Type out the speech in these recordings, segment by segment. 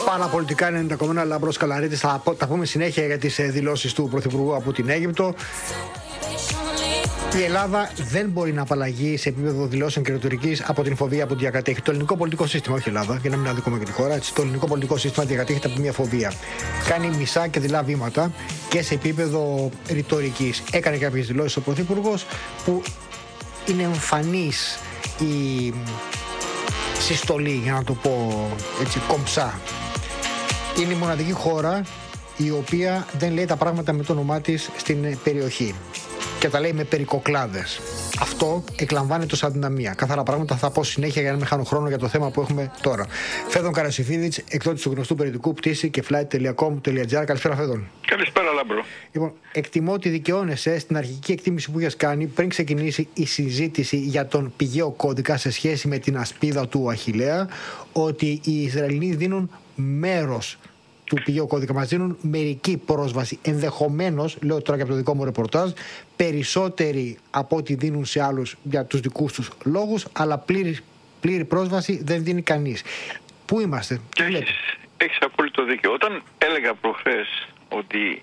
Παραπολιτικά 90,1 Λάμπρος Καλαρίτης. Θα τα πούμε συνέχεια για τις δηλώσεις του Πρωθυπουργού από την Αίγυπτο. Η Ελλάδα δεν μπορεί να απαλλαγεί σε επίπεδο δηλώσεων και ρητορικής από την φοβία που διακατέχει. Το ελληνικό πολιτικό σύστημα, όχι η Ελλάδα, για να μην αδικούμε και τη χώρα, έτσι, το ελληνικό πολιτικό σύστημα διακατέχεται από μια φοβία. Κάνει μισά και δειλά βήματα και σε επίπεδο ρητορικής. Έκανε κάποιες δηλώσεις ο Πρωθυπουργός που είναι εμφανής η συστολή, για να το πω έτσι κομψά. Είναι η μοναδική χώρα η οποία δεν λέει τα πράγματα με το όνομά της στην περιοχή και τα λέει με περικοκλάδες. Αυτό εκλαμβάνεται ως αδυναμία. Καθαρά πράγματα θα πω συνέχεια για να μην χάνω χρόνο για το θέμα που έχουμε τώρα. Φέδων Καρασιφίδης, εκδότης του γνωστού περιοδικού πτήση και flight.com.gr. Καλησπέρα, Φέδων. Καλησπέρα, Λάμπρο. Λοιπόν, εκτιμώ ότι δικαιώνεσαι στην αρχική εκτίμηση που είχες κάνει πριν ξεκινήσει η συζήτηση για τον πηγαίο κώδικα σε σχέση με την ασπίδα του Αχιλλέα, ότι οι Ισραηλοί δίνουν μέρος του πηγαίου κώδικα, μας δίνουν μερική πρόσβαση. Ενδεχομένως, λέω τώρα και από το δικό μου ρεπορτάζ, περισσότεροι από ό,τι δίνουν σε άλλους για τους δικούς τους λόγους, αλλά πλήρη πρόσβαση δεν δίνει κανείς. Πού είμαστε? Έχεις απόλυτο δίκιο. Όταν έλεγα προχθές ότι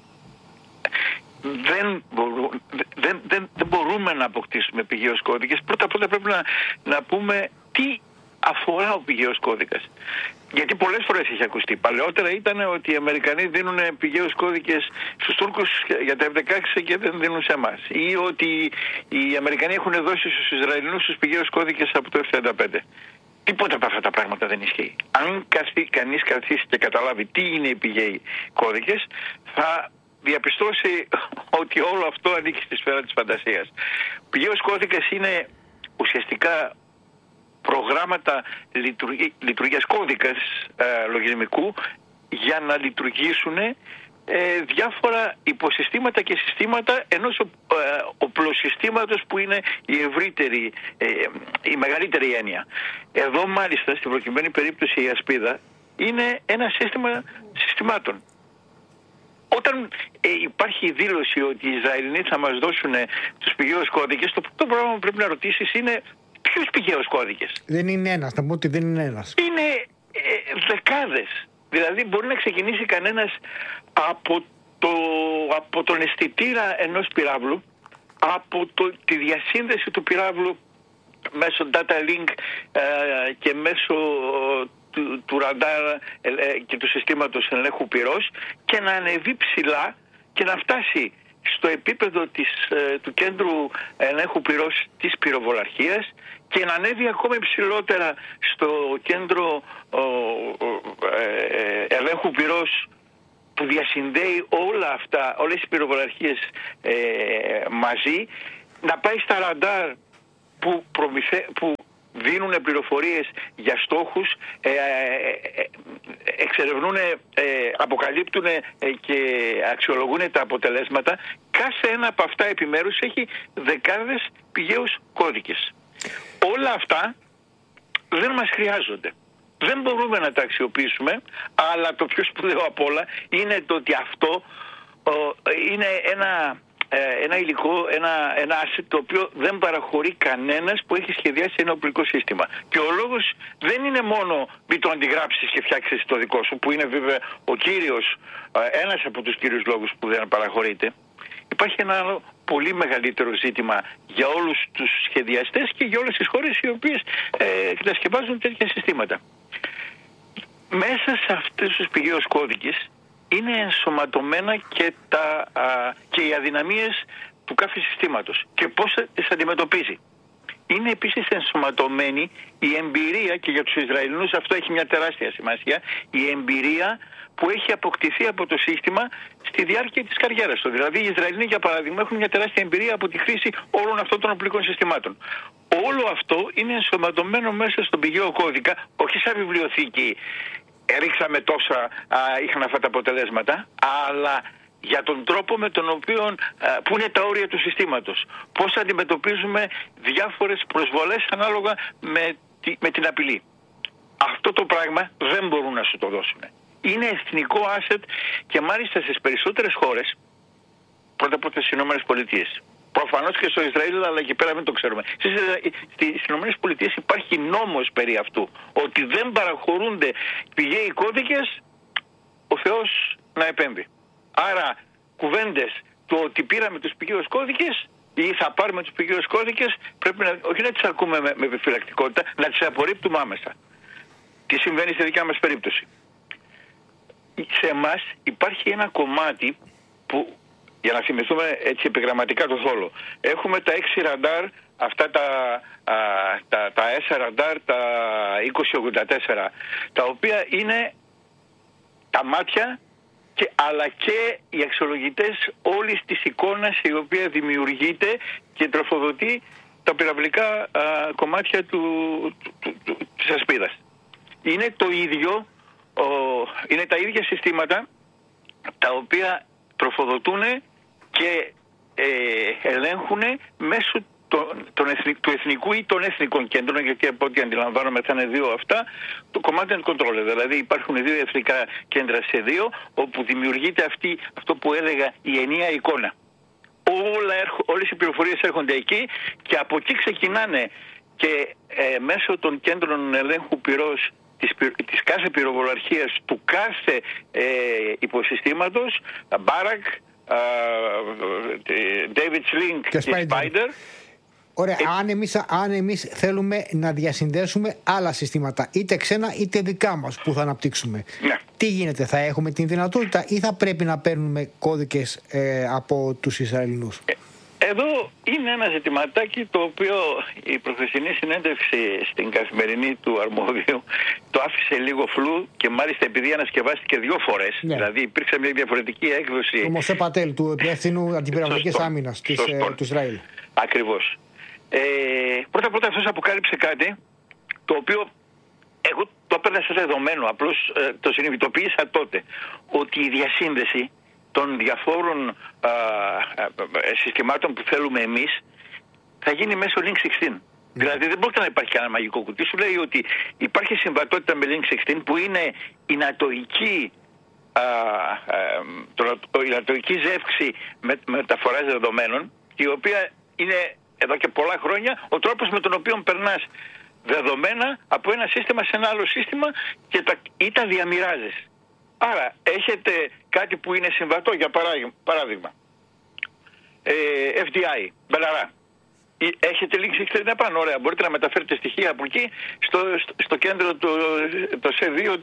δεν μπορούμε να αποκτήσουμε πηγαίους κώδικες, πρώτα απ' όλα πρέπει να πούμε τι αφορά ο πηγαίος κώδικας. Γιατί πολλές φορές έχει ακουστεί. Παλαιότερα ήταν ότι οι Αμερικανοί δίνουν πηγαίους κώδικες στους Τούρκους για τα F-16 και δεν δίνουν σε εμάς. Ή ότι οι Αμερικανοί έχουν δώσει στους Ισραηλινούς τους πηγαίους κώδικες από το F-35. Τίποτα από αυτά τα πράγματα δεν ισχύει. Αν κανείς καθίσει και καταλάβει τι είναι οι πηγαίοι κώδικες, θα διαπιστώσει ότι όλο αυτό ανήκει στη σφαίρα της φαντασίας. Ο πηγαίος κώδικας είναι ουσιαστικά προγράμματα λειτουργίας, κώδικας λογισμικού για να λειτουργήσουν διάφορα υποσυστήματα και συστήματα ενός οπλοσυστήματος που είναι η μεγαλύτερη έννοια. Εδώ μάλιστα στην προκειμένη περίπτωση η ασπίδα είναι ένα σύστημα συστημάτων. Όταν υπάρχει η δήλωση ότι οι Ισραηλινοί θα μας δώσουν τους πηγαίους κώδικες, το πρώτο πράγμα που πρέπει να ρωτήσεις είναι ποιους πηγαίους κώδικες? Δεν είναι ένας, θα πω ότι δεν είναι ένας. Είναι δεκάδες. Δηλαδή μπορεί να ξεκινήσει κανένας από τον αισθητήρα ενός πυράβλου, από τη διασύνδεση του πυράβλου μέσω data link και μέσω του ραντάρ και του συστήματος ελέγχου πυρός, και να ανεβεί ψηλά και να φτάσει στο επίπεδο του κέντρου ελέγχου πυρός της πυροβολαρχίας και να ανέβει ακόμα υψηλότερα στο κέντρο ελέγχου πυρός που διασυνδέει όλες οι πυροβολαρχίες μαζί, να πάει στα ραντάρ που δίνουν πληροφορίες για στόχους, εξερευνούν, αποκαλύπτουν και αξιολογούν τα αποτελέσματα. Κάθε ένα από αυτά επιμέρους έχει δεκάδες πηγαίους κώδικες. Όλα αυτά δεν μας χρειάζονται. Δεν μπορούμε να τα αξιοποιήσουμε, αλλά το πιο σπουδαίο απ' όλα είναι το ότι αυτό είναι ένα υλικό, ένα asset το οποίο δεν παραχωρεί κανένας που έχει σχεδιάσει ένα οπλικό σύστημα. Και ο λόγος δεν είναι μόνο μη το αντιγράψεις και φτιάξεις το δικό σου, που είναι βέβαια ένας από τους κύριους λόγους που δεν παραχωρείται. Υπάρχει ένα άλλο πολύ μεγαλύτερο ζήτημα για όλους τους σχεδιαστές και για όλες τις χώρες οι οποίες κατασκευάζουν τέτοια συστήματα. Μέσα σε αυτούς τους πηγαίους κώδικες είναι ενσωματωμένα και οι αδυναμίες του κάθε συστήματος και πώς τις αντιμετωπίζει. Είναι επίσης ενσωματωμένη η εμπειρία, και για τους Ισραηλινούς αυτό έχει μια τεράστια σημασία, η εμπειρία που έχει αποκτηθεί από το σύστημα στη διάρκεια της καριέρας του. Δηλαδή οι Ισραηλινοί, για παράδειγμα, έχουν μια τεράστια εμπειρία από τη χρήση όλων αυτών των οπλικών συστημάτων. Όλο αυτό είναι ενσωματωμένο μέσα στον πηγαίο κώδικα, όχι σαν βιβλιοθήκη. Ρίξαμε τόσα, είχαν αυτά τα αποτελέσματα, αλλά για τον τρόπο με τον οποίο, που είναι τα όρια του συστήματος. Πώς αντιμετωπίζουμε διάφορες προσβολές ανάλογα με την απειλή. Αυτό το πράγμα δεν μπορούν να σου το δώσουν. Είναι εθνικό asset και μάλιστα στις περισσότερες χώρες, πρώτα απ' όλα στις ΗΠΑ. Προφανώς και στο Ισραήλ, αλλά εκεί πέρα δεν το ξέρουμε. Στις ΗΠΑ υπάρχει νόμος περί αυτού, ότι δεν παραχωρούνται πηγαίοι κώδικες Θεός να επέμβει. Άρα κουβέντες το ότι πήραμε τους πηγαίους κώδικες ή θα πάρουμε τους πηγαίους κώδικες πρέπει όχι να τις ακούμε με επιφυλακτικότητα, να τις απορρίπτουμε άμεσα. Τι συμβαίνει στη δικιά μας περίπτωση? Σε εμάς υπάρχει ένα κομμάτι που, για να θυμηθούμε έτσι επιγραμματικά το θόλο, έχουμε τα 6 ραντάρ, αυτά τα S ραντάρ, τα 2084, τα οποία είναι τα μάτια αλλά και οι αξιολογητές όλης της εικόνας η οποία δημιουργείται και τροφοδοτεί τα πυραυλικά κομμάτια της ασπίδας. Είναι το ίδιο, είναι τα ίδια συστήματα τα οποία τροφοδοτούν και ελέγχουν μέσω του εθνικού ή των εθνικών κέντρων, γιατί από ό,τι αντιλαμβάνομαι θα είναι δύο αυτά, το command and control. Δηλαδή υπάρχουν δύο εθνικά κέντρα σε δύο, όπου δημιουργείται αυτό που έλεγα η ενιαία εικόνα. Όλες οι πληροφορίες έρχονται εκεί και από εκεί ξεκινάνε και μέσω των κέντρων ελέγχου πυρός της κάθε πυροβολαρχίας του κάθε υποσυστήματος, Barak, David Sling και Spider. Ωραία, αν εμείς θέλουμε να διασυνδέσουμε άλλα συστήματα, είτε ξένα είτε δικά μας που θα αναπτύξουμε, ναι, τι γίνεται, θα έχουμε την δυνατότητα ή θα πρέπει να παίρνουμε κώδικες από τους Ισραηλινούς? Εδώ είναι ένα ζητηματάκι το οποίο η προχθεσινή συνέντευξη στην καθημερινή του αρμόδιου το άφησε λίγο φλού και μάλιστα επειδή ανασκευάστηκε 2 φορές, δηλαδή υπήρξε μια διαφορετική έκδοση. Του Μωσέ Πατέλ, του υπεύθυνου αντιπυραυλικής άμυνας του Ισραήλ. Ακριβώς. Πρώτα αυτός αποκάλυψε κάτι το οποίο εγώ το έπαιρνα σε δεδομένο, απλώς το συνειδητοποίησα τότε, ότι η διασύνδεση των διαφόρων συστημάτων που θέλουμε εμείς θα γίνει μέσω Link 16. Δηλαδή δεν μπορεί να υπάρχει κανένα μαγικό κουτί. Σου λέει ότι υπάρχει συμβατότητα με Link 16 που είναι η νατοϊκή ζεύξη μεταφοράς δεδομένων, η οποία είναι εδώ και πολλά χρόνια ο τρόπος με τον οποίο περνάς δεδομένα από ένα σύστημα σε ένα άλλο σύστημα ή τα διαμοιράζεις. Άρα έχετε κάτι που είναι συμβατό, για παράδειγμα FDI, μπελαρά. Έχετε Link 16 πάνω, ωραία, μπορείτε να μεταφέρετε στοιχεία από εκεί στο κέντρο το C2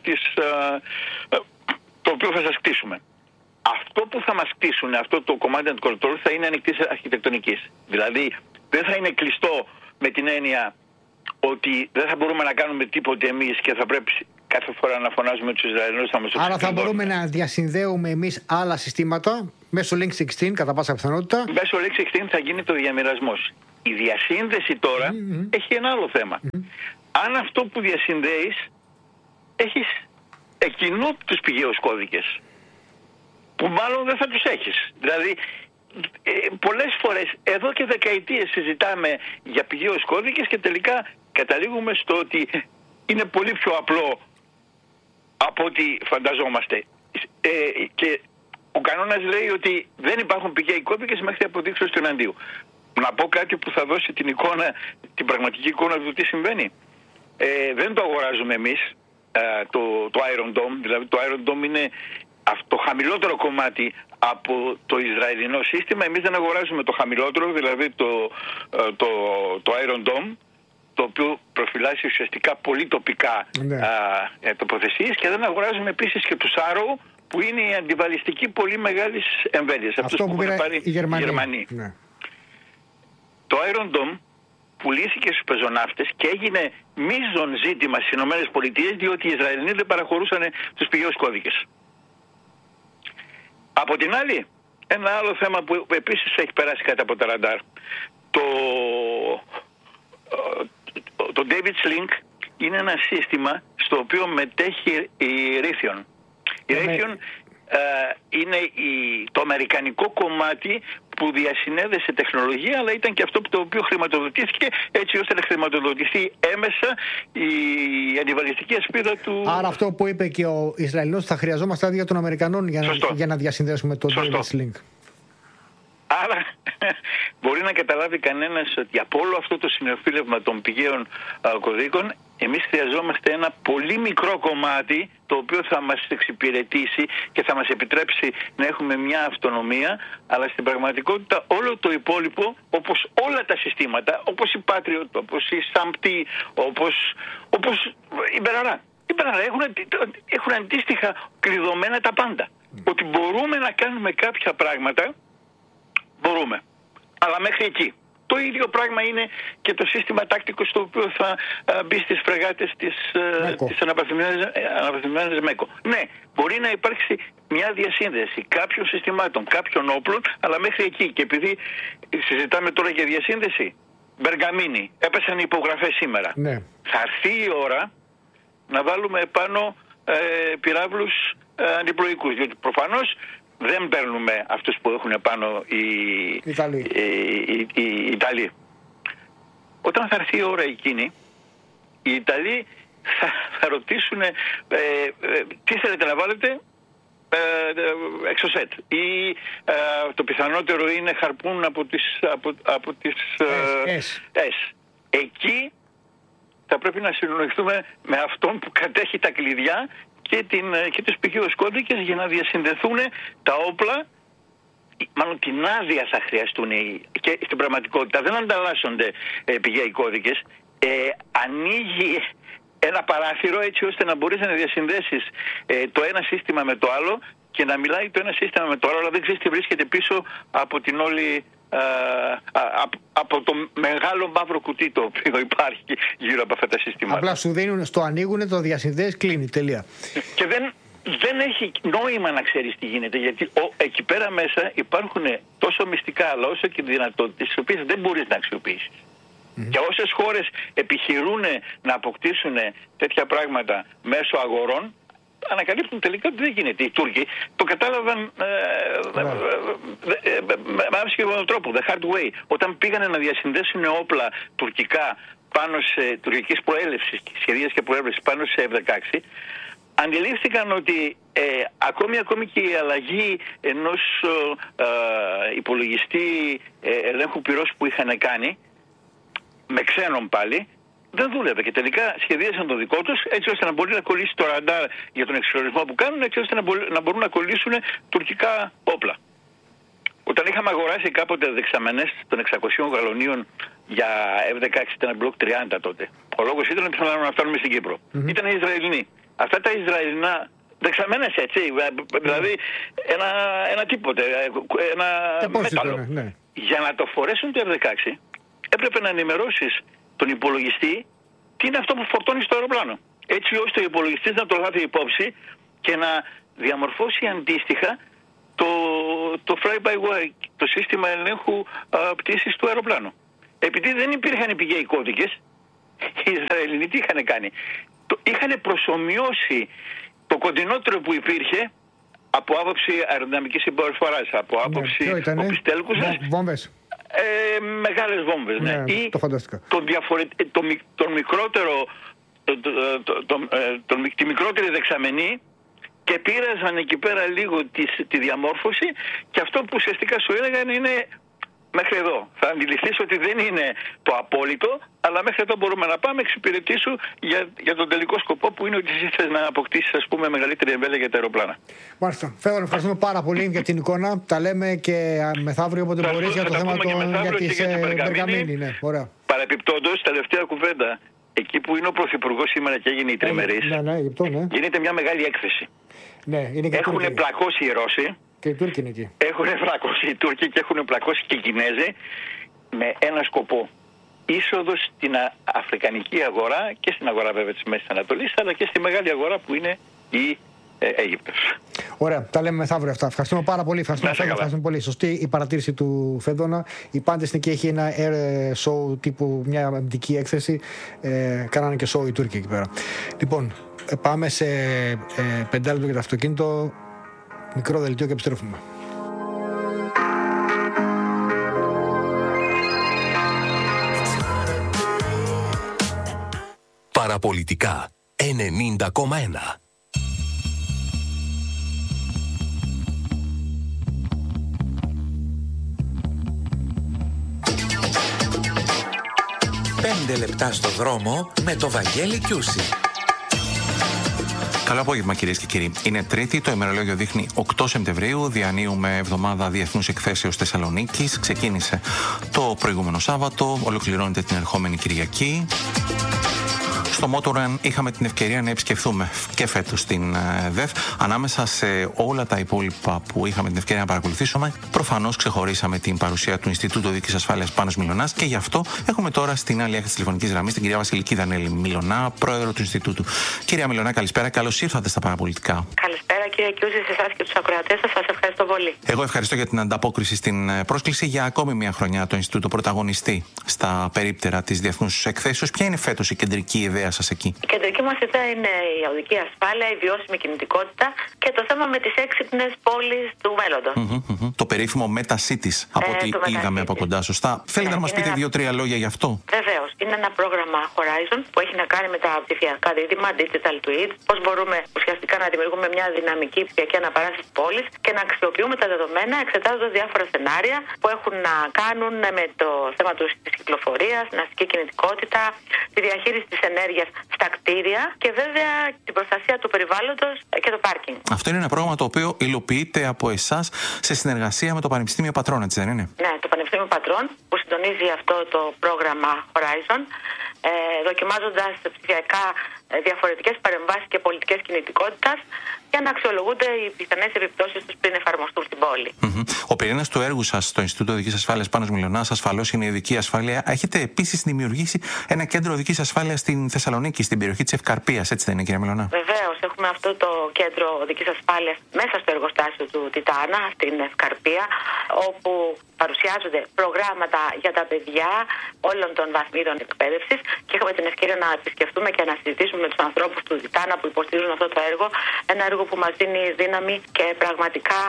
το οποίο θα σας κτίσουμε. Αυτό που θα μας κτίσουν, αυτό το command and control, θα είναι ανοιχτής αρχιτεκτονικής. Δηλαδή δεν θα είναι κλειστό με την έννοια ότι δεν θα μπορούμε να κάνουμε τίποτε εμείς και θα πρέπει κάθε φορά να φωνάζουμε τους Ισραηλινούς. Άρα θα μπορούμε να διασυνδέουμε εμείς άλλα συστήματα μέσω Link 16 κατά πάσα πιθανότητα. Μέσω Link 16 θα γίνει το διαμοιρασμός. Η διασύνδεση τώρα έχει ένα άλλο θέμα. Αν αυτό που διασυνδέεις έχεις εκείνου τους πηγαίους κώδικες, που μάλλον δεν θα τους έχεις. Δηλαδή πολλές φορές εδώ και δεκαετίες συζητάμε για πηγαίους κώδικες και τελικά καταλήγουμε στο ότι είναι πολύ πιο απλό από ό,τι φανταζόμαστε. Και ο κανόνας λέει ότι δεν υπάρχουν πηγαίοι κώδικες μέχρι αποδείξεις του εναντίου. Να πω κάτι που θα δώσει την πραγματική εικόνα του τι συμβαίνει. Δεν το αγοράζουμε εμείς το Iron Dome, δηλαδή το Iron Dome είναι το χαμηλότερο κομμάτι από το Ισραηλινό σύστημα. Εμείς δεν αγοράζουμε το χαμηλότερο, δηλαδή το Iron Dome, το οποίο προφυλάσσει ουσιαστικά πολύ τοπικά τοποθεσίες, και δεν αγοράζουμε επίσης και τους Arrow, που είναι η αντιβαλιστική πολύ μεγάλης εμβέλειας. Αυτό που πήρε οι Γερμανοί. Ναι. Το Iron Dome πουλήθηκε στους πεζοναύτες και έγινε μείζον ζήτημα στις ΗΠΑ, διότι οι Ισραηλινοί δεν παραχωρούσαν τους πηγαίους κώδικες. Από την άλλη, ένα άλλο θέμα που επίσης έχει περάσει κάτω από τα ραντάρ, το David Sling είναι ένα σύστημα στο οποίο μετέχει η Raytheon. Η Raytheon είναι το αμερικανικό κομμάτι που διασυνέδεσε τεχνολογία, αλλά ήταν και αυτό το οποίο χρηματοδοτήθηκε έτσι ώστε να χρηματοδοτηθεί έμεσα η αντιβαλιστική ασπίδα του. Άρα αυτό που είπε και ο Ισραηλινός, θα χρειαζόμαστε άδεια των Αμερικανών για να διασυνδέσουμε το David Sling. Άρα μπορεί να καταλάβει κανένας ότι από όλο αυτό το συνεφίλευμα των πηγαίων κωδίκων Εμείς χρειαζόμαστε ένα πολύ μικρό κομμάτι το οποίο θα μας εξυπηρετήσει και θα μας επιτρέψει να έχουμε μια αυτονομία, αλλά στην πραγματικότητα όλο το υπόλοιπο, όπως όλα τα συστήματα, όπως η Patriot, όπως η Σαμπτή, όπως η Μπεραρά. Έχουν αντίστοιχα κλειδωμένα τα πάντα. Ότι μπορούμε να κάνουμε κάποια πράγματα, μπορούμε. Αλλά μέχρι εκεί. Το ίδιο πράγμα είναι και το σύστημα τάκτικο το οποίο θα μπει στις φρεγάτες της αναβαθμισμένης ΜΕΚΟ. Ναι, μπορεί να υπάρξει μια διασύνδεση κάποιων συστημάτων, κάποιων όπλων, αλλά μέχρι εκεί. Και επειδή συζητάμε τώρα για διασύνδεση, Μπεργαμίνη, έπεσαν οι υπογραφές σήμερα. Ναι. Θα έρθει η ώρα να βάλουμε επάνω πυράβλους αντιπλοϊκούς, διότι προφανώς δεν παίρνουμε αυτούς που έχουν επάνω οι Ιταλοί. Όταν θα έρθει η ώρα εκείνη, οι Ιταλοί θα ρωτήσουν τι θέλετε να βάλετε, εξωσέτ. Ή το πιθανότερο είναι χαρπούν από τις S. Εκεί θα πρέπει να συνοηθούμε με αυτόν που κατέχει τα κλειδιά και τους πηγαίους κώδικες για να διασυνδεθούν τα όπλα. Μάλλον την άδεια θα χρειαστούν και στην πραγματικότητα δεν ανταλλάσσονται πηγαίοι κώδικες. Ανοίγει ένα παράθυρο έτσι ώστε να μπορείς να διασυνδέσεις το ένα σύστημα με το άλλο και να μιλάει το ένα σύστημα με το άλλο, αλλά δεν ξέρεις τι βρίσκεται πίσω από την όλη από το μεγάλο μαύρο κουτί το οποίο υπάρχει γύρω από αυτά τα συστήματα. Απλά σου δίνουν, στο ανοίγουν, το διασυνδέεις, κλείνει, τελεία. Και δεν έχει νόημα να ξέρεις τι γίνεται, γιατί εκεί πέρα μέσα υπάρχουν τόσο μυστικά αλλά όσο και δυνατότητες τις οποίες δεν μπορείς να αξιοποιήσεις. Και όσες χώρες επιχειρούν να αποκτήσουν τέτοια πράγματα μέσω αγορών, ανακαλύπτουν τελικά ότι δεν γίνεται. Οι Τούρκοι το κατάλαβαν με άμεσο τρόπο, the hard way. Όταν πήγανε να διασυνδέσουν όπλα τουρκικά πάνω σε τουρκικής προέλευσης, σχεδίας και προέλευσης πάνω σε F-16, αντιλήφθηκαν ότι ακόμη και η αλλαγή ενός υπολογιστή ελέγχου πυρός που είχαν κάνει, με ξένον πάλι, δεν δούλευε και τελικά σχεδίασαν το δικό τους έτσι ώστε να μπορεί να κολλήσει το ραντάρ για τον εξοπλισμό που κάνουν, έτσι ώστε να μπορούν να κολλήσουν τουρκικά όπλα. Όταν είχαμε αγοράσει κάποτε δεξαμενές των 600 γαλονίων για F-16, ήταν μπλοκ 30 τότε. Ο λόγος ήταν ότι θέλαμε να φτάνουμε στην Κύπρο. Ήταν οι Ισραηλινοί. Αυτά τα Ισραηλινά δεξαμενές έτσι, δηλαδή ένα τίποτε, ένα μέταλλο. Ναι. Για να το φορέσουν το F-16 έπρεπε να ενημερώσεις τον υπολογιστή τι είναι αυτό που φορτώνει στο αεροπλάνο. Έτσι ώστε ο υπολογιστής να το λάβει υπόψη και να διαμορφώσει αντίστοιχα το fly-by-wire, το σύστημα ελέγχου πτήσης του αεροπλάνου. Επειδή δεν υπήρχαν πηγαίοι κώδικες, οι Ισραηλινοί τι είχαν κάνει. Είχαν προσομοιώσει το κοντινότερο που υπήρχε από άποψη αεροδυναμικής συμπεριφοράς, από άποψη οπιστέλκουσας. Βόμβες. Μεγάλες βόμβες, ναι. Ή τον μικρότερο, τη μικρότερη δεξαμενή και πήραζαν εκεί πέρα λίγο τη διαμόρφωση και αυτό που ουσιαστικά σου έλεγαν είναι μέχρι εδώ. Θα αντιληφθείς ότι δεν είναι το απόλυτο, αλλά μέχρι εδώ μπορούμε να πάμε, εξυπηρετήσου για τον τελικό σκοπό που είναι ότι εσύ θες να αποκτήσεις, ας πούμε, μεγαλύτερη εμβέλεια για τα αεροπλάνα. Μάλιστα. Φέδωνα, ευχαριστούμε πάρα πολύ για την εικόνα. Τα λέμε και μεθαύριο όποτε μπορείς για το θέμα για τη Μπεργαμίνη. Ναι, παρεπιπτόντως, τελευταία κουβέντα. Εκεί που είναι ο Πρωθυπουργός σήμερα και έγινε η τριμερής, γίνεται μια μεγάλη έκθεση. Ναι, έχουν πλακώσει οι Ρώσοι. Και οι Τούρκοι είναι εκεί. Έχουν πλακώσει οι Τούρκοι και έχουν πλακώσει και οι Κινέζοι με ένα σκοπό. Είσοδος στην αφρικανική αγορά και στην αγορά βέβαια της Μέσης Ανατολής, αλλά και στη μεγάλη αγορά που είναι η Αίγυπτος. Ωραία, τα λέμε μεθαύριο αυτά. Ευχαριστούμε πάρα πολύ. Ευχαριστούμε πολύ. Σωστή η παρατήρηση του Φέδωνα. Η Πάντες στην εκεί έχει ένα air show τύπου μια αμυντική έκθεση. Κάνανε και show οι Τούρκοι εκεί πέρα. Λοιπόν, πάμε σε 5 λεπτό για το αυτοκίνητο. Μικρό δελτίο και επιστρέφουμε. Παραπολιτικά 90,1. 5 λεπτά στο δρόμο με το Βαγγέλη Κιούση. Καλό απόγευμα, κυρίες και κύριοι. Είναι Τρίτη, το ημερολόγιο δείχνει 8 Σεπτεμβρίου. Διανύουμε εβδομάδα Διεθνούς Εκθέσεως Θεσσαλονίκης. Ξεκίνησε το προηγούμενο Σάββατο, ολοκληρώνεται την ερχόμενη Κυριακή. Στο Motorrun είχαμε την ευκαιρία να επισκεφθούμε και φέτος την ΔΕΘ. Ανάμεσα σε όλα τα υπόλοιπα που είχαμε την ευκαιρία να παρακολουθήσουμε, προφανώς ξεχωρίσαμε την παρουσία του Ινστιτούτου Οδικής Ασφάλειας Πάνος Μιλωνάς και γι' αυτό έχουμε τώρα στην άλλη άκρη της τηλεφωνικής γραμμής την κυρία Βασιλική Δανέλη Μιλωνά, πρόεδρο του Ινστιτούτου. Κυρία Μιλωνά, καλησπέρα, καλώς ήρθατε στα παραπολιτικά. Καλησπέρα, κύριε Κιούση, σε εσάς και τους ακροατές σας. Σας ευχαριστώ πολύ. Εγώ ευχαριστώ για την ανταπόκριση στην πρόσκληση. Για ακόμη μια χρονιά το Ινστιτούτο πρωταγωνιστεί στα περίπτερα της Διεθνούς Εκθέσεως. Ποια είναι φέτος η κεντρική ιδέα σας εκεί? Η κεντρική μας ιδέα είναι η οδική ασφάλεια, η βιώσιμη κινητικότητα και το θέμα με τις έξυπνες πόλεις του μέλλοντος. Το περίφημο Meta-Cities, από ό,τι είδαμε από κοντά, σωστά. Θέλετε να μας πείτε 2-3 λόγια γι' αυτό? Βεβαίως. Είναι ένα πρόγραμμα Horizon που έχει να κάνει με τα ψηφιακά δίδυμα, digital twins, πώς μπορούμε ουσιαστικά να δημιουργούμε μια δυναμική ψηφιακή αναπαράσταση της πόλης και να αξιοποιούμε τα δεδομένα εξετάζοντας διάφορα σενάρια που έχουν να κάνουν με το θέμα της κυκλοφορίας, την αστική κινητικότητα, τη διαχείριση της ενέργειας στα κτίρια και βέβαια την προστασία του περιβάλλοντος και το πάρκινγκ. Αυτό είναι ένα πρόγραμμα το οποίο υλοποιείται από εσάς σε συνεργασία με το Πανεπιστήμιο Πατρών, έτσι δεν είναι? Ναι, το Πανεπιστήμιο Πατρών που συντονίζει αυτό το πρόγραμμα Horizon, δοκιμάζοντας ψηφιακά διαφορετικές παρεμβάσεις και πολιτικές κινητικότητας για να αξιολογούνται οι πιθανές επιπτώσεις τους πριν εφαρμοστούν στην πόλη. Ο πυρήνας του έργου σας στο Ινστιτούτο Οδικής Ασφάλειας Πάνος Μιλωνάς ασφαλώς είναι η οδική ασφάλεια. Έχετε επίσης δημιουργήσει ένα κέντρο οδικής ασφάλειας στην Θεσσαλονίκη, στην περιοχή της Ευκαρπίας, έτσι δεν είναι, κύριε Μιλωνά? Βεβαίως, έχουμε αυτό το κέντρο οδικής ασφάλειας μέσα στο εργοστάσιο του Τιτάνα, στην Ευκαρπία, όπου παρουσιάζονται προγράμματα για τα παιδιά όλων των βαθμίδων εκπαίδευσης και είχαμε την ευκαιρία να επισκεφτούμε και να συζητήσουμε με τους ανθρώπους του Τιτάνα που υποστηρίζουν αυτό το έργο. Ένα έργο που μας δίνει δύναμη και πραγματικά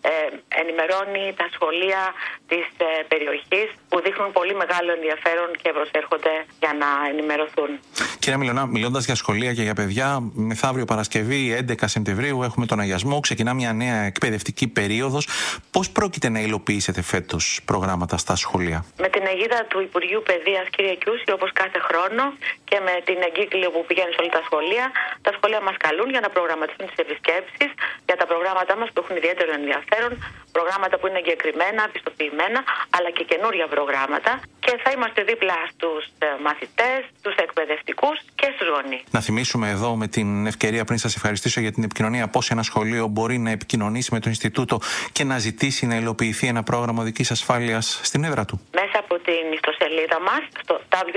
ενημερώνει τα σχολεία της περιοχής που δείχνουν πολύ μεγάλο ενδιαφέρον και προσέρχονται για να ενημερωθούν. Κύριε Μιλωνά, μιλώντας για σχολεία και για παιδιά, μεθαύριο Παρασκευή, 11 Σεπτεμβρίου, έχουμε τον αγιασμό. Ξεκινά μια νέα εκπαιδευτική περίοδος. Πώς πρόκειται να υλοποιήσετε φέτος προγράμματα στα σχολεία? Με την αιγίδα του Υπουργείου Παιδείας, κύριε Κιούση, όπως κάθε χρόνο και με την εγκύκλιο που πηγαίνει σε όλα τα σχολεία μας καλούν για να προγραμματιστούν τις επισκέψεις για τα προγράμματά μας που έχουν ιδιαίτερο ενδιαφέρον, προγράμματα που είναι εγκεκριμένα, πιστοποιημένα, αλλά και καινούρια προγράμματα και θα είμαστε δίπλα στους μαθητές, στους εκπαιδευτικούς και στους γονείς. Να θυμίσουμε εδώ με την ευκαιρία, πριν σας ευχαριστήσω για την επικοινωνία, πώς ένα σχολείο μπορεί να επικοινωνήσει με το Ινστιτούτο και να ζητήσει να υλοποιηθεί ένα πρόγραμμα οδικής ασφάλειας στην έδρα του. Μέσα από την ιστοσελίδα μας στο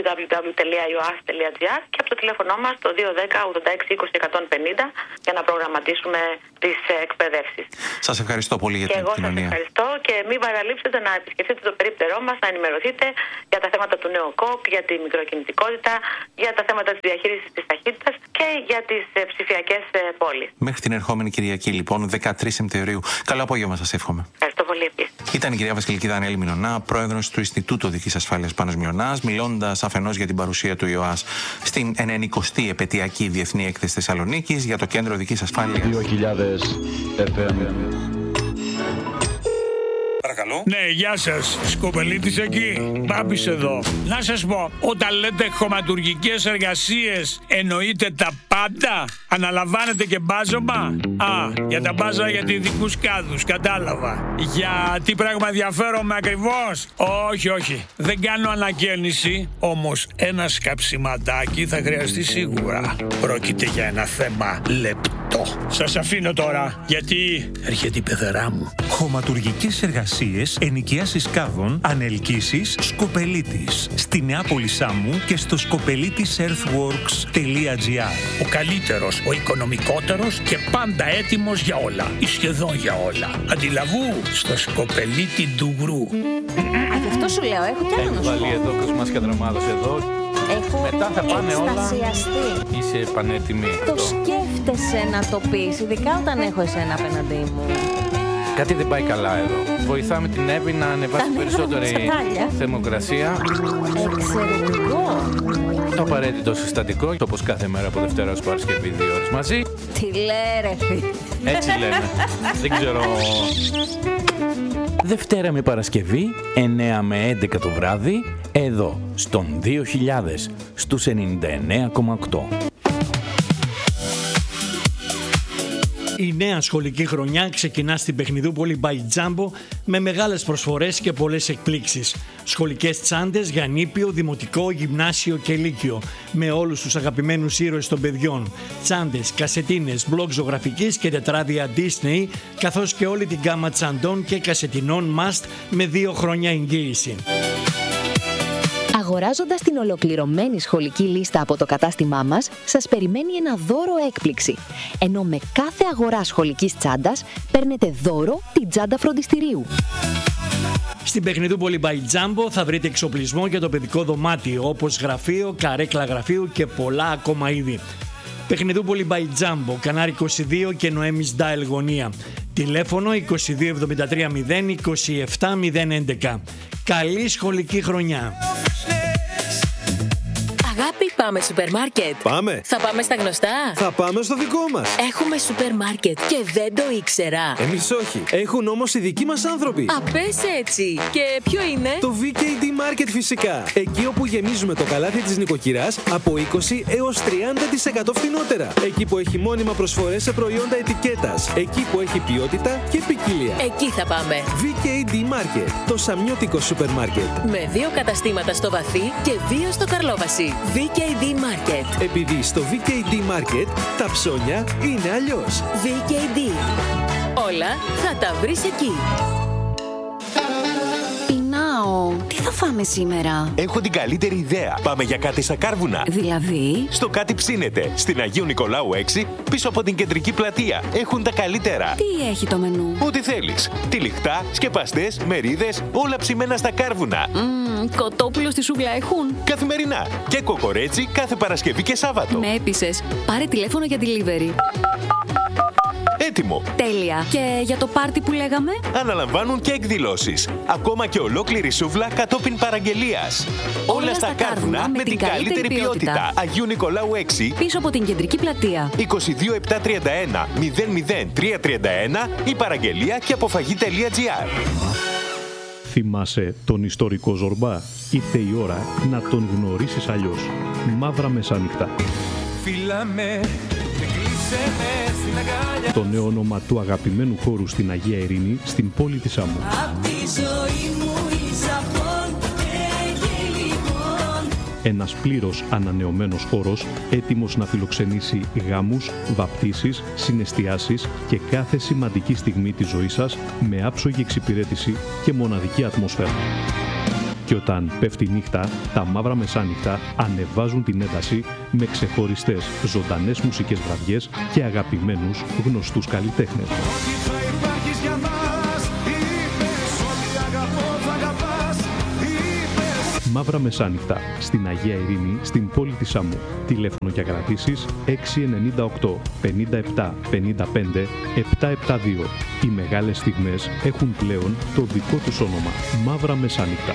www.ioas.gr και από το τηλέφωνο μας το 210-86-20-150 για να προγραμματίσουμε τις εκπαιδεύσεις. Σας ευχαριστώ πολύ για την επικοινωνία. Και εγώ σας ευχαριστώ και μην παραλείψετε να επισκεφτείτε το περίπτερό μας, να ενημερωθείτε για τα θέματα του ΝΕΟΚΟΚ, για τη μικροκινητικότητα, για τα θέματα της διαχείρισης της ταχύτητας και για τις ψηφιακές πόλεις. Μέχρι την ερχόμενη Κυριακή, λοιπόν, 13 Σεπτεμβρίου. Καλό απόγευμα σας εύχομαι. Ευχαριστώ πολύ επίσης. Ήταν η κυρία Βασιλική Δανέλη Μιλωνά, πρόεδρος του Ινστιτούτου Οδικής Ασφάλειας Πάνος Μιλωνάς, μιλώντας αφενός για την παρουσία του ΙΟΑΣ στην 90η επαιτειακή Διεθνή Έκθεση Θεσσαλονίκης για το Κέντρο Οδικής Ασφάλειας. 2000 FM. Παρακαλώ. Ναι, γεια σας. Σκοπελίτης εκεί. Μπάμπης εδώ. Να σας πω, όταν λέτε χωματουργικές εργασίες, εννοείτε τα πάντα? Αναλαμβάνετε και μπάζωμα? Για τα μπάζα για ειδικούς κάδους, κατάλαβα. Για τι πράγμα ενδιαφέρομαι ακριβώς? Όχι. Δεν κάνω ανακαίνιση, όμως ένα σκαψιματάκι θα χρειαστεί σίγουρα. Πρόκειται για ένα θέμα λεπτό. Σας αφήνω τώρα, γιατί έρχεται η πεθερά μου. Χωματουργικές εργασίες, ενοικίασης κάδων, ανελκύσεις, Σκοπελίτης. Στη Νεάπολη Σάμου και στο skopelitisearthworks.gr. Ο καλύτερος, ο οικονομικότερος και πάντα έτοιμος για όλα. Ή σχεδόν για όλα. Αντιλαβού στο Σκοπελίτη Ντουγρού. Γι' αυτό σου λέω, έχω κι άλλο να σου πω. Βάλει εδώ κρουσμάς και δρομάδος εδώ. Μετά θα πάνε όλα. Είσαι πανέτοιμη. Το σκέφτεσαι να το πεις, ειδικά όταν έχω εσένα απέναντί μου. Κάτι δεν πάει καλά εδώ. Βοηθάμε την Εύη να ανεβάσει περισσότερη θερμοκρασία. Εξαιρετικό. Το απαραίτητο συστατικό, όπως κάθε μέρα από Δευτέρα ως Παρασκευή 2 ώρες μαζί. Τι λέει ρε φίλε. Έτσι λένε. Δεν ξέρω. Δευτέρα με Παρασκευή, 9 με 11 το βράδυ, εδώ, στον 2000, στους 99,8. Η νέα σχολική χρονιά ξεκινά στην Παιχνιδούπολη by Jumbo με μεγάλες προσφορές και πολλές εκπλήξεις. Σχολικές τσάντες για νήπιο, δημοτικό, γυμνάσιο και λύκειο με όλους τους αγαπημένους ήρωες των παιδιών. Τσάντες, κασετίνες, μπλοκ ζωγραφικής και τετράδια Disney, καθώς και όλη την γκάμα τσαντών και κασετινών Must με 2 χρόνια εγγύηση. Αγοράζοντας την ολοκληρωμένη σχολική λίστα από το κατάστημά μας, σας περιμένει ένα δώρο έκπληξη. Ενώ με κάθε αγορά σχολικής τσάντας παίρνετε δώρο την τσάντα φροντιστηρίου. Στην Παιχνιδούπολη by Jumbo θα βρείτε εξοπλισμό για το παιδικό δωμάτιο, όπως γραφείο, καρέκλα γραφείου και πολλά ακόμα είδη. Παιχνιδούπολη by Jumbo, Κανάρι 22 και Νοέμις Ντάιλ γωνία. Τηλέφωνο 2273 0 27 011. Καλή σχολική χρονιά! Αγάπη, πάμε σούπερ μάρκετ. Πάμε. Θα πάμε στα γνωστά. Θα πάμε στο δικό μας. Έχουμε σούπερ μάρκετ και δεν το ήξερα. Εμείς όχι. Έχουν όμως οι δικοί μας άνθρωποι. Πες έτσι. Και ποιο είναι? Το VKD Market φυσικά. Εκεί όπου γεμίζουμε το καλάθι της νοικοκυράς από 20 έως 30% φθηνότερα. Εκεί που έχει μόνιμα προσφορές σε προϊόντα ετικέτας. Εκεί που έχει ποιότητα και ποικιλία. Εκεί θα πάμε. VKD Market. Το σαμιώτικο σούπερ μάρκετ. Με 2 καταστήματα στο Βαθύ και 2 στο Καρλόβαση. VKD Market. Επειδή στο VKD Market τα ψώνια είναι αλλιώς. VKD. Όλα θα τα βρεις εκεί. Πεινάω. Τι θα φάμε σήμερα? Έχω την καλύτερη ιδέα. Πάμε για κάτι στα Κάρβουνα. Δηλαδή? Στο Κάτι Ψήνεται. Στην Αγίου Νικολάου 6, πίσω από την κεντρική πλατεία. Έχουν τα καλύτερα. Τι έχει το μενού? Ό,τι θέλεις. Τυλιχτά, σκεπαστές, μερίδες, όλα ψημένα στα Κάρβουνα. Κοτόπουλο στη σούβλα έχουν? Καθημερινά. Και κοκορέτσι κάθε Παρασκευή και Σάββατο. Με έπεισες. Πάρε τηλέφωνο για delivery. Έτοιμο. Τέλεια. Και για το πάρτι που λέγαμε? Αναλαμβάνουν και εκδηλώσεις. Ακόμα και ολόκληρη σούβλα κατόπιν παραγγελίας. Όλα στα Κάρβουνα με την καλύτερη ποιότητα. Αγίου Νικολάου 6. Πίσω από την κεντρική πλατεία. 22731 00331 ή παραγγελία και αποφαγή.gr. Θυμάσαι τον ιστορικό Ζορμπά? Ήρθε η ώρα να τον γνωρίσεις αλλιώς. Μαύρα Μεσάνυχτα. Φίλαμε, το νέο όνομα του αγαπημένου χώρου στην Αγία Ειρήνη, στην πόλη της Άμμου. Ένας πλήρως ανανεωμένος χώρος, έτοιμος να φιλοξενήσει γάμους, βαπτίσεις, συναισθιάσεις και κάθε σημαντική στιγμή της ζωής σας με άψογη εξυπηρέτηση και μοναδική ατμόσφαιρα. Και όταν πέφτει νύχτα, τα Μαύρα Μεσάνυχτα ανεβάζουν την ένταση με ξεχωριστές ζωντανές μουσικές βραδιές και αγαπημένους γνωστούς καλλιτέχνες. Μαύρα Μεσάνυχτα, στην Αγία Ειρήνη, στην πόλη της Άμμου. Τηλέφωνο για κρατήσεις 698 57 55 772. Οι μεγάλες στιγμές έχουν πλέον το δικό τους όνομα. Μαύρα Μεσάνυχτα.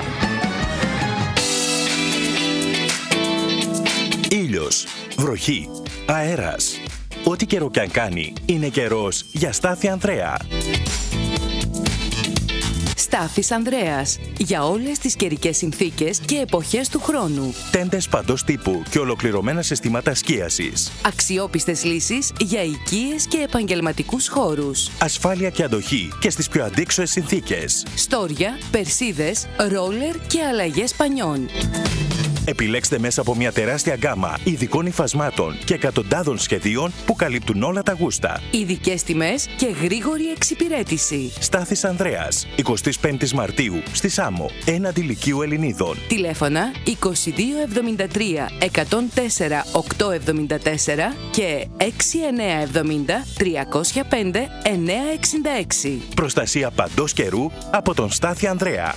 Ήλιος, βροχή, αέρας. Ό,τι καιρό κι αν κάνει, είναι καιρός για Στάθη Ανδρέα. Στάθης Ανδρέας. Για όλες τις καιρικές συνθήκες και εποχές του χρόνου. Τέντες παντός τύπου και ολοκληρωμένα συστήματα σκίασης. Αξιόπιστες λύσεις για οικίες και επαγγελματικούς χώρους. Ασφάλεια και αντοχή και στις πιο αντίξωες συνθήκες. Στόρια, περσίδες, ρόλερ και αλλαγές πανιών. Επιλέξτε μέσα από μια τεράστια γκάμα ειδικών υφασμάτων και εκατοντάδων σχεδίων που καλύπτουν όλα τα γούστα. Ειδικές τιμές και γρήγορη εξυπηρέτηση. Στάθης Ανδρέας, 25 Μαρτίου, στη Σάμμο, έναντι Λυκείου Ελληνίδων. Τηλέφωνα 2273 104 874 και 6970 305 966. Προστασία παντός καιρού από τον Στάθη Ανδρέα.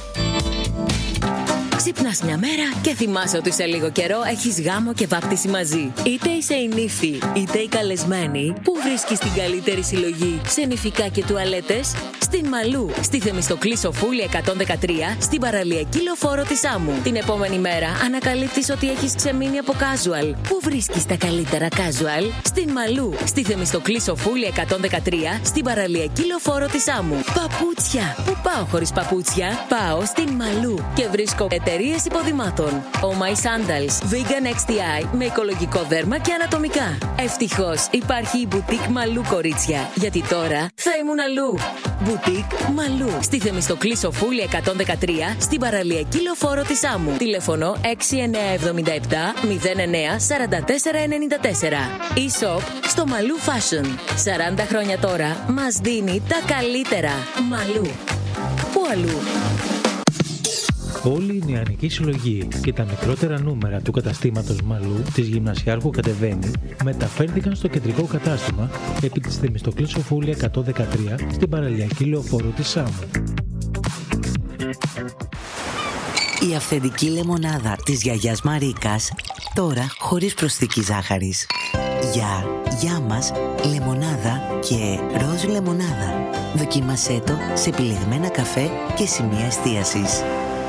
Ξυπνάς μια μέρα και θυμάσαι ότι σε λίγο καιρό έχεις γάμο και βάπτιση μαζί. Είτε είσαι η νύφη, είτε η καλεσμένη, που βρίσκεις την καλύτερη συλλογή σε νηφικά και τουαλέτες? στην Μαλού, στη Θεμιστοκλή Σοφούλη 113, στην παραλιακή λεωφόρο της Άμμου. Την επόμενη μέρα ανακαλύπτεις ότι έχεις ξεμείνει από casual. Πού βρίσκεις τα καλύτερα casual? Στην Μαλού, στη Θεμιστοκλή Σοφούλη 113, στην παραλιακή λεωφόρο της Άμμου. Παπούτσια. Πού πάω χωρίς παπούτσια? Πάω στην Μαλού και βρίσκω εταιρείες υποδημάτων. Oh My Sandals, Vegan XTI με οικολογικό δέρμα και ανατομικά. Ευτυχώς υπάρχει η Boutique Μαλού, κορίτσια, γιατί τώρα θα ήμουν αλλού. Boutique Μαλού, στη Θεμιστοκλή Σοφούλη 113, στην παραλιακή λεωφόρο της Άμμου. Τηλέφωνο 6977 09 44 94. E-shop στο Μαλού Fashion. 40 χρόνια τώρα μας δίνει τα καλύτερα. Μαλού. Πού αλλού? Όλη η νεανική συλλογή και τα μικρότερα νούμερα του καταστήματος Μαλού της Γυμνασιάρχου Κατεβαίνει μεταφέρθηκαν στο κεντρικό κατάστημα επί της Θεμιστοκλής Σοφούλη 113 στην παραλιακή λεωφόρο της Σάμου. Η αυθεντική λεμονάδα της γιαγιάς Μαρίκας, τώρα χωρίς προσθήκη ζάχαρης. Για μας, λεμονάδα και ροζ λεμονάδα. Δοκίμασέ το σε επιλεγμένα καφέ και σημεία εστίασης.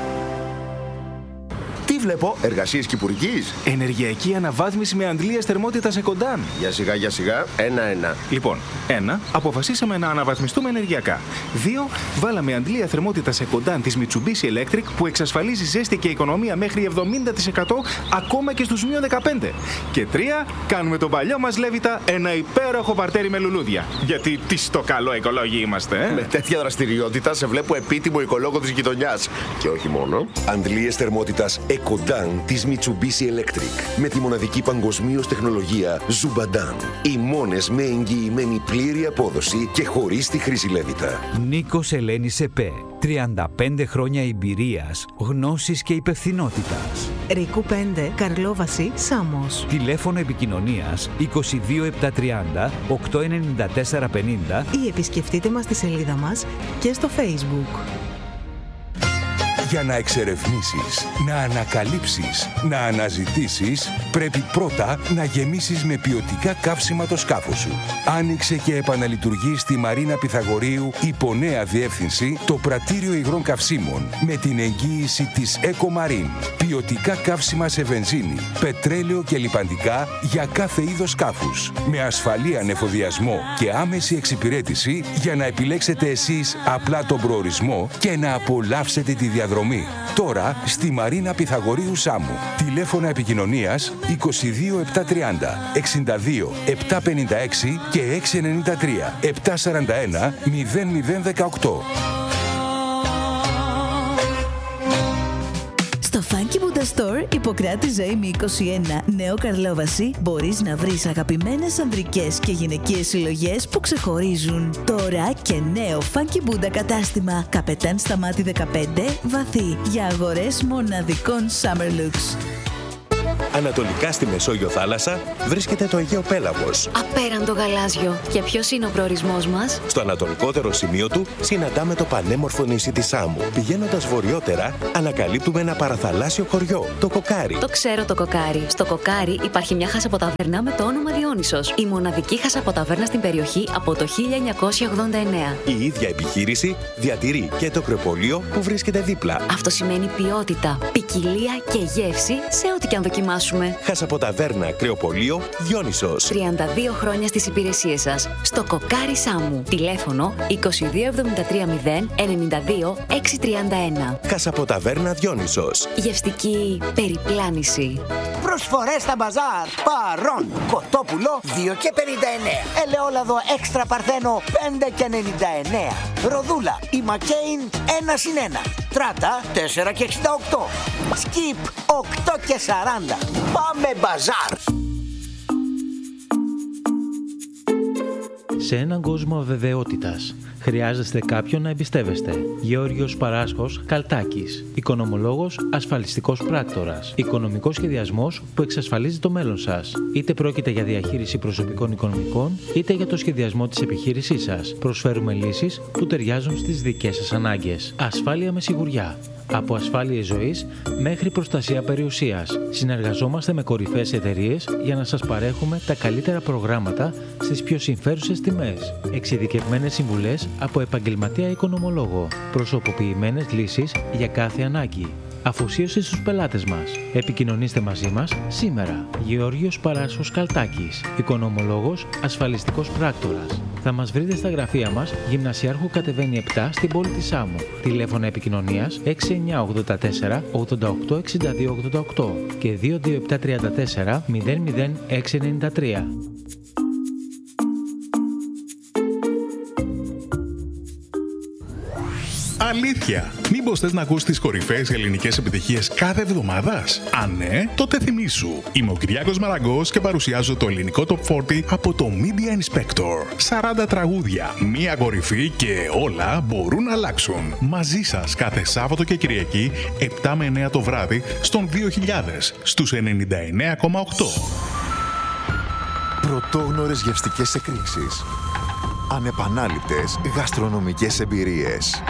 Τι βλέπω, εργασίες κυπουρικής? Ενεργειακή αναβάθμιση με αντλίες θερμότητας Εκοντάν. Για σιγά, ένα-ένα. Λοιπόν, 1. Αποφασίσαμε να αναβαθμιστούμε ενεργειακά. 2. Βάλαμε αντλία θερμότητας Εκοντάν της Mitsubishi Electric που εξασφαλίζει ζέστη και οικονομία μέχρι 70% ακόμα και στους -15. Και 3. Κάνουμε τον παλιό μας Λέβητα ένα υπέροχο παρτέρι με λουλούδια. Γιατί τι στο καλό οικολόγοι είμαστε, Με τέτοια δραστηριότητα σε βλέπω επίτιμο οικολόγο της γειτονιάς. Και όχι μόνο. Αντλίες θερμότητας Εκοντάν της Mitsubishi Electric με τη μοναδική παγκοσμίως τεχνολογία Zubadan. Οι μόνες με εγγυημένη πλήρη απόδοση και χωρίς τη χρήση Λέβητα. Νίκος Ελένης ΕΠΕ. 35 χρόνια εμπειρίας, γνώσης και υπευθυνότητας. Ρίκου 5, Καρλόβαση, Σάμος. Τηλέφωνο επικοινωνίας 22730 89450 ή επισκεφτείτε μας στη σελίδα μας και στο Facebook. Για να εξερευνήσεις, να ανακαλύψεις, να αναζητήσεις, πρέπει πρώτα να γεμίσεις με ποιοτικά καύσιμα το σκάφος σου. Άνοιξε και επαναλειτουργεί στη Μαρίνα Πυθαγορείου υπό νέα διεύθυνση το πρατήριο υγρών καυσίμων με την εγγύηση της Ecomarine. Ποιοτικά καύσιμα σε βενζίνη, πετρέλαιο και λιπαντικά για κάθε είδος σκάφους. Με ασφαλή ανεφοδιασμό και άμεση εξυπηρέτηση για να επιλέξετε εσείς απλά τον προορισμό και να απολαύσετε τη διαδρομή. Τώρα στη Μαρίνα Πυθαγορείου Σάμου. Τηλέφωνα επικοινωνίας 22730 62 756 και 693 741 0018. Στο Funky Buddha Store, Ιπποκράτη Ζωήμη 21, Νέο Καρλόβαση, μπορείς να βρεις αγαπημένες ανδρικές και γυναικείες συλλογές που ξεχωρίζουν. Τώρα και νέο Funky Buddha κατάστημα, Καπετάν Σταμάτη 15, Βαθύ, για αγορές μοναδικών Summer Looks. Ανατολικά στη Μεσόγειο θάλασσα βρίσκεται το Αιγαίο Πέλαγος. Απέραντο γαλάζιο. Και ποιος είναι ο προορισμός μας? Στο ανατολικότερο σημείο του συναντάμε το πανέμορφο νησί της Σάμου. Πηγαίνοντας βορειότερα, ανακαλύπτουμε ένα παραθαλάσσιο χωριό, το Κοκάρι. Το ξέρω το Κοκάρι. Στο Κοκάρι υπάρχει μια χασαποταβέρνα με το όνομα Διόνυσος. Η μοναδική χασαποταβέρνα στην περιοχή από το 1989. Η ίδια επιχείρηση διατηρεί και το κρεοπολείο που βρίσκεται δίπλα. Αυτό σημαίνει ποιότητα, ποικιλία και γεύση σε ό,τι και αν δοκιμάσουμε. Χασαποταβέρνα, κρεοπολείο, Διόνυσος. 32 χρόνια στις υπηρεσίες σας. Στο Κοκάρι Σάμου. Τηλέφωνο 22730 92 631. Χασαποταβέρνα, Διόνυσος. Γευστική περιπλάνηση. Προσφορές στα μπαζάρ. Παρών. Κοτόπουλο 2,59. Ελαιόλαδο έξτρα παρθένο 5,99. Ροδούλα η Μακέιν 1+1. Τράτα 4,68. Σκιπ 8,40. Πάμε μπαζάρ. Σε έναν κόσμο αβεβαιότητας, χρειάζεστε κάποιον να εμπιστεύεστε. Γεώργιος Παράσχος Καλτάκης. Οικονομολόγος, ασφαλιστικός πράκτορας. Οικονομικός σχεδιασμός που εξασφαλίζει το μέλλον σας. Είτε πρόκειται για διαχείριση προσωπικών οικονομικών, είτε για το σχεδιασμό της επιχείρησής σας. Προσφέρουμε λύσεις που ταιριάζουν στις δικές σας ανάγκες. Ασφάλεια με σιγουριά. Από ασφάλειες ζωής μέχρι προστασία περιουσίας. Συνεργαζόμαστε με κορυφαίες εταιρείες για να σας παρέχουμε τα καλύτερα προγράμματα στις πιο συμφέρουσες τιμές. τιμές. Εξειδικευμένες συμβουλές από επαγγελματία οικονομολόγο. Προσωποποιημένες λύσεις για κάθε ανάγκη. Αφοσίωση στους πελάτες μας. Επικοινωνήστε μαζί μας σήμερα. Γεώργιος Παράσχος Καλτάκης. Οικονομολόγος, ασφαλιστικός πράκτορας. Θα μας βρείτε στα γραφεία μας, Γυμνασιάρχου κατεβαίνει 7 στην πόλη της Σάμου. Τηλέφωνα επικοινωνίας 6984 88 62 88 και 22734 00693. Αλήθεια! Μήπως θες να ακούς τις κορυφαίες ελληνικές επιτυχίες κάθε εβδομάδας? Αν ναι, τότε θυμήσου. Είμαι ο Κυριάκος Μαραγκός και παρουσιάζω το ελληνικό Top 40 από το Media Inspector. 40 τραγούδια, μία κορυφή και όλα μπορούν να αλλάξουν. Μαζί σας κάθε Σάββατο και Κυριακή, 7 με 9 το βράδυ, στον 2000, στους 99,8. Πρωτόγνωρες γευστικές εκρήξεις. Ανεπανάληπτες γαστρονομικές εμπειρίες.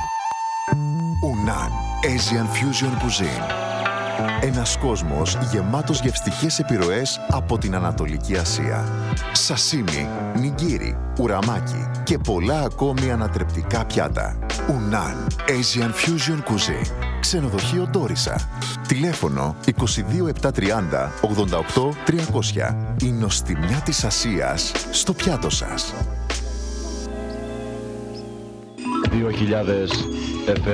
Unan Asian Fusion Cuisine. Ένας κόσμος γεμάτος γευστικές επιρροές από την Ανατολική Ασία. Σασίμι, νιγκίρι, ουραμάκι και πολλά ακόμη ανατρεπτικά πιάτα. Unan Asian Fusion Cuisine. Ξενοδοχείο Ντόρισα. Τηλέφωνο 22 730 88 300. Η νοστιμιά της Ασίας στο πιάτο σας. 2000 FM.